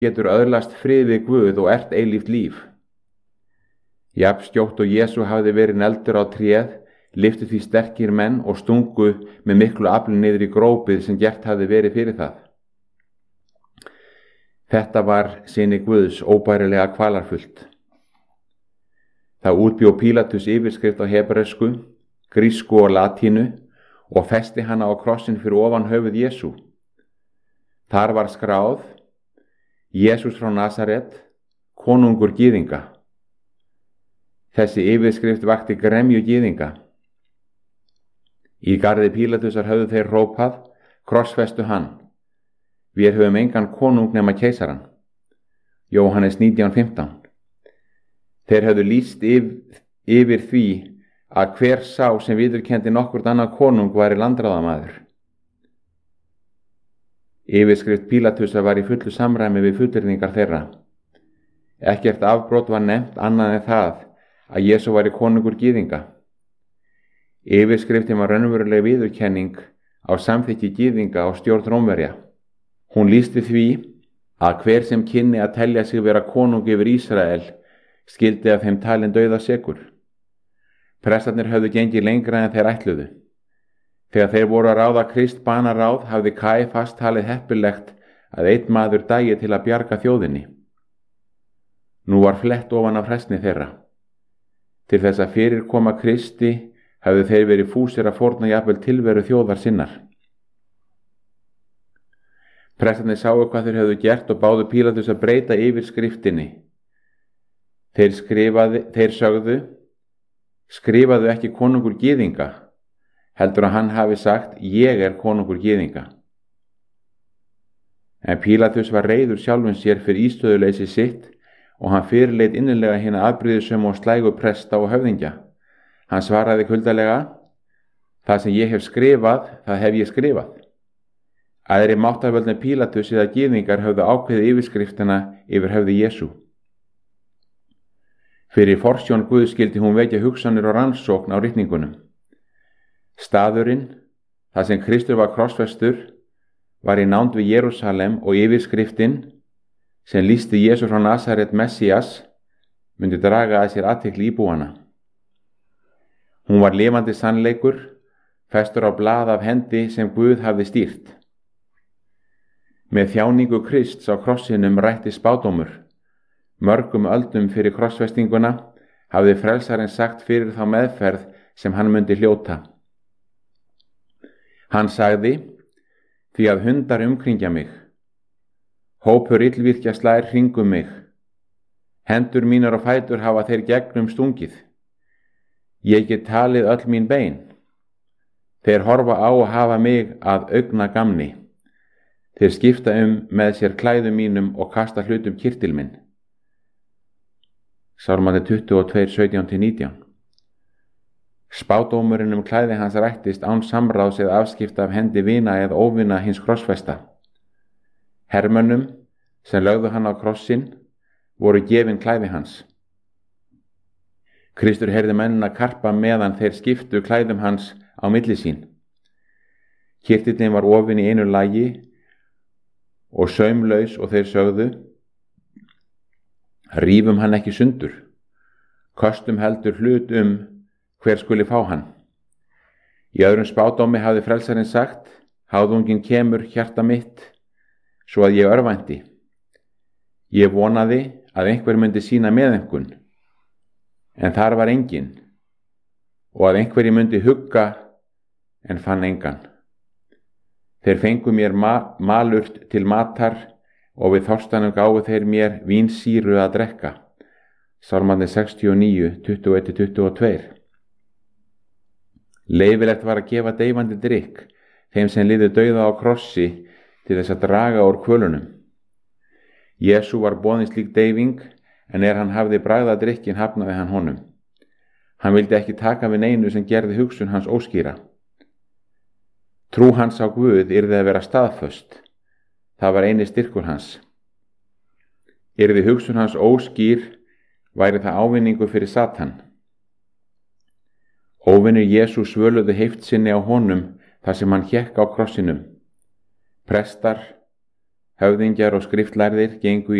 getur öðlast frið við Guð og ert eilíft líf. Jafn skjótt og Jesú hafði verið negldur á tréð, lyftu því sterkir menn og stungu með miklu afli niður í grópið sem gert hafði verið fyrir það. Þetta var syni Guðs óbærilega kvalarfullt. Það útbjó Pílatus yfirskrift á hebresku, grísku og latínu og festi hana á krossin fyrir ofan höfuð Jesú. Þar var skráð: Jesús frá Nasaret, konungur gyðinga. Þessi yfirskrift vakti gremju gyðinga. Í garði Pílatusar höfðu þeir hrópað: krossfestu hann. Við höfum engan konung nema keisaran. Jóhannes 19:15. Þeir höfðu lýst yfir því að hver sá sem viðurkenndi nokkurt annað konung væri landráðamaður. Yfirskrift Pílatusar var í fullu samræmi við fullyrðingar þeirra. Ekkert afbrot var nefnt annað en það að Jesú væri konungur gyðinga. Yfirskriftin var raunveruleg viðurkenning á samþykki gyðinga og stjórn Rómverja. Hún lýsti því að hver sem kynni að telja sig vera konung yfir Ísrael skyldi af þeim talin dauðasekur. Prestarnir höfðu gengið lengra en þeir ætluðu. Þegar þeir voru að ráða Krist banaráð hafði Kæfas talið heppilegt að einn maður dæi til að bjarga þjóðinni. Nú var flett ofan af hræsni þeirra. Til þess að fyrir koma Kristi hafðu þeir verið fúsir að fórna jafnvel tilveru þjóðar sinnar. Prestarnir sáu hvað þeir höfðu gert og báðu Pílatus að breyta yfirskriftinni. Þeir sögðu: skrifaðu ekki konungur gyðinga, heldur að hann hafi sagt: ég er konungur gyðinga. En Pílatus var reiður sjálfum sér fyrir ístöðuleysi sitt og hann fyrirleit innilega hina afbrýðisömu og slægu presta og höfðingja. Hann svaraði kuldalega: það sem ég hef skrifað, það hef ég skrifað. Aðrir máttarvöldin Pílatus eða gyðingar höfðu ákveðið yfirskriftina yfir höfði Jesú. Fyrir forsjón Guð skyldi hún vekja hugsanir og rannsókn á ritningunum. Staðurinn, þar sem Kristur var krossfestur, var í nánd við Jerúsalem og yfirskriftin, sem lýsti Jesú frá Nasaret Messias, myndi draga að sér athygli íbúana. Hún var lifandi sannleikur, festur á blað af hendi sem Guð hafði stýrt. Með þjáningu Krists á krossinum rætti spádómur. Mörgum öldum fyrir krossfestinguna hafði frelsarinn sagt fyrir þá meðferð sem hann myndi hljóta. Hann sagði: því að hundar umkringja mig, hópur illvirkja slær hringum mig, hendur mínar og fætur hafa þeir gegnum stungið. Ég get talið öll mín bein. Þeir horfa á og hafa mig að augna gamni. Þeir skipta með sér klæðum mínum og kasta hlutum kirtil minn. Sálmandi 22, 17-19. Spádómurinn klæði hans rættist án samráðs eða afskipta af hendi vina eða óvina hins krossfesta. Hermönnum sem lögðu hann á krossin voru gefin klæði hans. Kristur heyrði mennina karpa meðan þeir skiptu klæðum hans á milli sín. Kirtillinn var ofin í einu lagi og saumlaus og þeir sögðu: rífum hann ekki sundur, kostum heldur hlut hver skuli fá hann. Í öðrum spádómi hafði frelsarinn sagt: háðungin kemur hjarta mitt, svo að ég örvænti. Ég vonaði að einhver myndi sýna meðaumkun, en þar var engin, og að einhverji myndi hugga, en fann engan. Þeir fengu mér malurt til matar og við þorstanum gáfu þeir mér vínsýru að drekka. Sálmandi 69, 21-22. Leyfilegt var að gefa deyfandi drykk þeim sem liðu dauða á krossi til þess að draga úr kvölunum. Jesú var boðin slík deyfing, en hann hafði bragðað drykkin hafnaði hann honum. Hann vildi ekki taka við neinu sem gerði hugsun hans óskýra. Trú hans á Guð yrði að vera staðföst. Það var eini styrkur hans. Yrði hugsun hans óskýr, væri það ávinningu fyrir Satan. Óvinir Jesú svöluðu heift sinni á honum þar sem hann hékk á krossinum. Prestar, Höfðingjar og skriftlærðir gengu